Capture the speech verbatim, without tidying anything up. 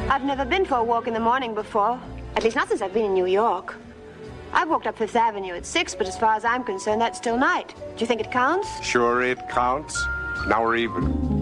I've never been for a walk in the morning before. At least not since I've been in New York. I've walked up Fifth Avenue at six, but as far as I'm concerned, that's still night. Do you think it counts? Sure it counts. Now we're even.